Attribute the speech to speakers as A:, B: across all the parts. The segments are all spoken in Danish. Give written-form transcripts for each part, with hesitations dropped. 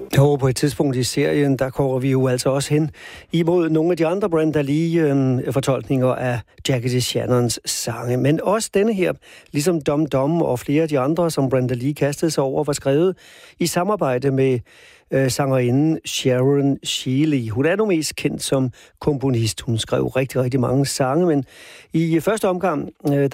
A: Og på et tidspunkt i serien, der kommer vi jo altså også hen imod nogle af de andre Brenda Lee-fortolkninger af Jackie DeShannons sange. Men også denne her, ligesom Dum Dum og flere af de andre, som Brenda Lee kastede sig over, var skrevet i samarbejde med sangerinden Sharon Shealy. Hun er nu mest kendt som komponist. Hun skrev rigtig, rigtig mange sange, men i første omgang,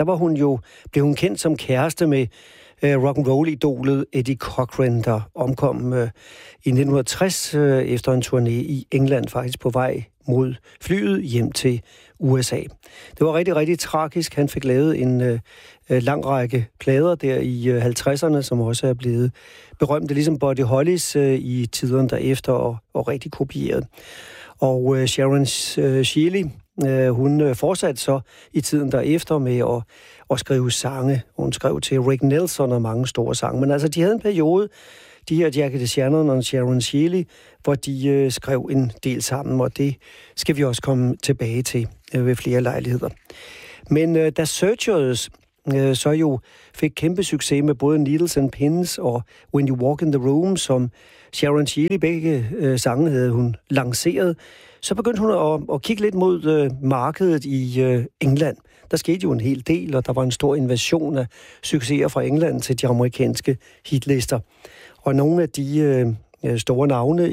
A: blev hun kendt som kæreste med rock'n'roll-idolet Eddie Cochran, der omkom i 1960 efter en turné i England, faktisk på vej mod flyet hjem til USA. Det var rigtig, rigtig tragisk. Han fik lavet en lang række plader der i 50'erne, som også er blevet berømte, ligesom Buddy Hollys i tiderne derefter og rigtig kopieret. Og Sharon Shealy, hun fortsatte så i tiden derefter med at skrive sange. Hun skrev til Rick Nelson og mange store sange. Men altså, de havde en periode, de her Jackie DeShannon og Sharon Shealy, hvor de skrev en del sammen, og det skal vi også komme tilbage til ved flere lejligheder. Men da Searchers så jo fik kæmpe succes med både Needles and Pins og When You Walk in the Room, som Sharon Shealy, begge sange havde hun lanceret, så begyndte hun at kigge lidt mod markedet i England. Der skete jo en hel del, og der var en stor invasion af succeser fra England til de amerikanske hitlister. Og nogle af de store navne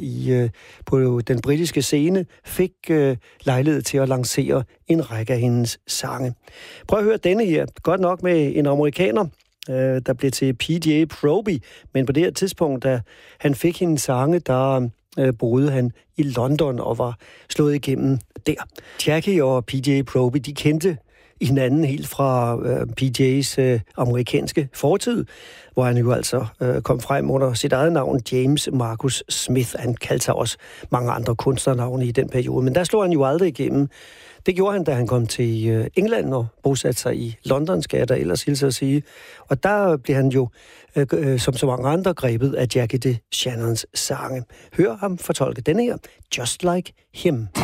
A: på den britiske scene fik lejlighed til at lancere en række af hendes sange. Prøv at høre denne her. Godt nok med en amerikaner, der blev til PJ Proby, men på det her tidspunkt, da han fik hendes sange, der boede han i London og var slået igennem der. Jackie og PJ Proby, de kendte hinanden helt fra PJ's amerikanske fortid, hvor han jo altså kom frem under sit eget navn, James Marcus Smith. Han kaldte sig også mange andre kunstnernavne i den periode, men der slog han jo aldrig igennem. Det gjorde han, da han kom til England og bosatte sig i London, skal jeg da ellers hilse at sige. Og der blev han jo, som så mange andre, grebet af Jackie DeShannons sange. Hør ham fortolke denne her, Just Like Him.